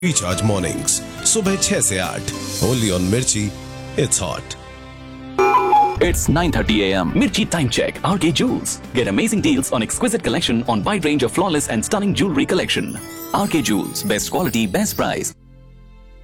Recharge mornings, सुबह 6 से 8, only on Mirchi. It's hot. It's 9:30 a.m. Mirchi Time Check. RK Jewels. Get amazing deals on exquisite collection on wide range of flawless and stunning jewelry collection. RK Jewels. Best quality, best price.